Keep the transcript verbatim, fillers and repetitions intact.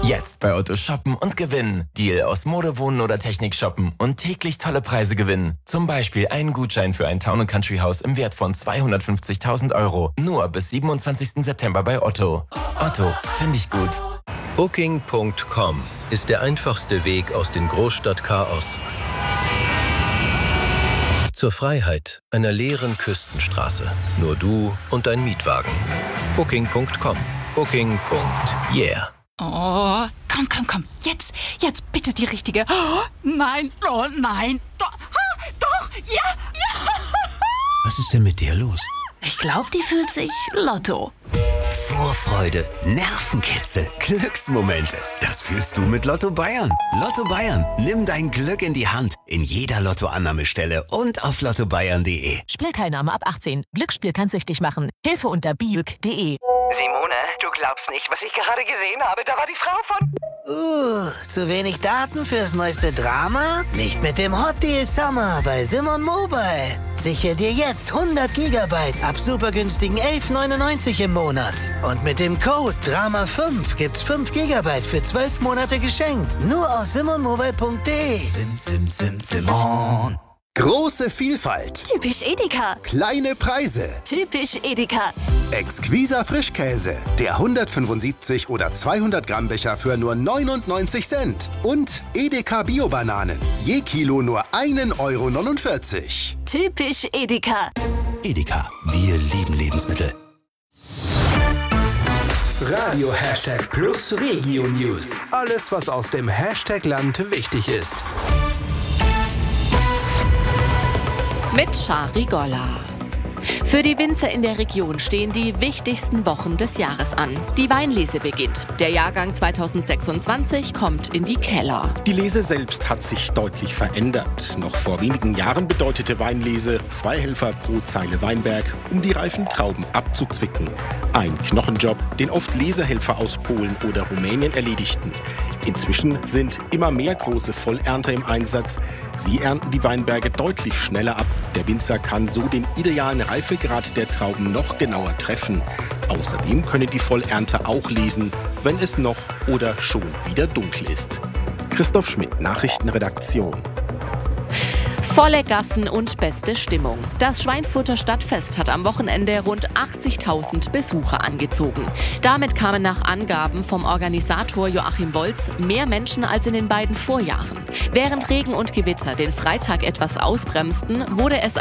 Jetzt bei Otto shoppen und gewinnen. Deal aus Mode, Wohnen oder Technik shoppen und täglich tolle Preise gewinnen. Zum Beispiel einen Gutschein für ein Town- und Country-Haus im Wert von zweihundertfünfzigtausend Euro. Nur bis siebenundzwanzigsten September bei Otto. Otto, finde ich gut. Booking Punkt com ist der einfachste Weg aus dem Großstadtchaos zur Freiheit einer leeren Küstenstraße. Nur du und dein Mietwagen. Booking Punkt com. Booking. Yeah. Oh, komm, komm, komm. Jetzt, jetzt bitte die richtige. Oh, nein, oh nein. Doch, ah, doch, ja, ja. Was ist denn mit der los? Ich glaube, die fühlt sich Lotto. Vorfreude, Nervenkitzel, Glücksmomente. Das fühlst du mit Lotto Bayern. Lotto Bayern, nimm dein Glück in die Hand. In jeder Lottoannahmestelle und auf lotto bayern punkt de. Spielteilnahme ab achtzehn. Glücksspiel kann süchtig machen. Hilfe unter biuk punkt de. Simone, du glaubst nicht, was ich gerade gesehen habe. Da war die Frau von... Uh, zu wenig Daten fürs neueste Drama? Nicht mit dem Hot Deal Summer bei Simon Mobile. Sichere dir jetzt hundert Gigabyte ab super günstigen elf neunundneunzig im Monat. Und mit dem Code Drama fünf gibt's fünf Gigabyte für zwölf Monate geschenkt. Nur aus simon mobile punkt de. Sim, sim, sim, Simon. Große Vielfalt. Typisch Edeka. Kleine Preise. Typisch Edeka. Exquiser Frischkäse. Der hundertfünfundsiebzig oder zweihundert Gramm Becher für nur neunundneunzig Cent. Und Edeka Bio-Bananen. Je Kilo nur ein Euro neunundvierzig. Typisch Edeka. Edeka, wir lieben Lebensmittel. Radio Hashtag Plus Regio News. Alles, was aus dem Hashtag-Land wichtig ist. Mit Shari Golla. Für die Winzer in der Region stehen die wichtigsten Wochen des Jahres an. Die Weinlese beginnt. Der Jahrgang zweitausendsechsundzwanzig kommt in die Keller. Die Lese selbst hat sich deutlich verändert. Noch vor wenigen Jahren bedeutete Weinlese zwei Helfer pro Zeile Weinberg, um die reifen Trauben abzuzwicken. Ein Knochenjob, den oft Lesehelfer aus Polen oder Rumänien erledigten. Inzwischen sind immer mehr große Vollernter im Einsatz. Sie ernten die Weinberge deutlich schneller ab. Der Winzer kann so den idealen Reifegrad der Trauben noch genauer treffen. Außerdem können die Vollernter auch lesen, wenn es noch oder schon wieder dunkel ist. Christoph Schmidt, Nachrichtenredaktion. Volle Gassen und beste Stimmung. Das Schweinfurter Stadtfest hat am Wochenende rund achtzigtausend Besucher angezogen. Damit kamen nach Angaben vom Organisator Joachim Wolz mehr Menschen als in den beiden Vorjahren. Während Regen und Gewitter den Freitag etwas ausbremsten, wurde es